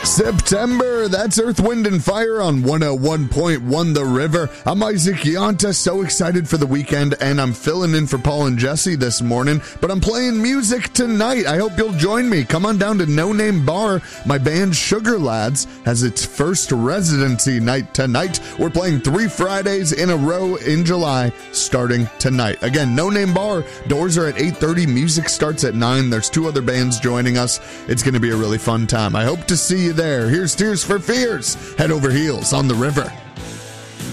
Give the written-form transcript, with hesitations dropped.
September, that's Earth, Wind, and Fire on 101.1 The River. I'm Isaac Yanta, so excited for the weekend, and I'm filling in for Paul and Jesse this morning, but I'm playing music tonight. I hope you'll join me. Come on down to No Name Bar. My band Sugar Lads has its first residency night tonight. We're playing 3 Fridays in a row in July, starting tonight. Again, No Name Bar. Doors are at 8:30. Music starts at 9. There's 2 other bands joining us. It's going to be a really fun time. I hope to see you there. Here's Tears for Fears. Head over heels on the river.